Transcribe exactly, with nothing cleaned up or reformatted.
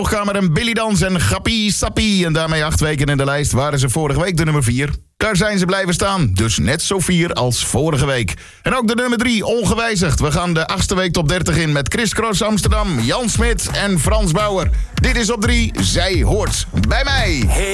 Kamer en Billy Dans en Gappie Sappie. En daarmee acht weken in de lijst waren ze vorige week de nummer vier. Daar zijn ze blijven staan, dus net zo vier als vorige week. En ook de nummer drie, ongewijzigd. We gaan de achtste week top dertig in met Chris Cross Amsterdam, Jan Smit en Frans Bauer. Dit is op drie, Zij hoort bij mij. Hey.